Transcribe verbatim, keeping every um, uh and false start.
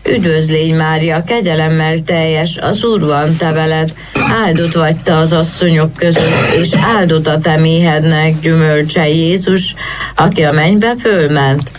Üdvözlégy Mária, kegyelemmel teljes, az Úr van te veled, áldott vagy te az asszonyok között, és áldott a te méhednek gyümölcse Jézus, aki a mennybe fölment.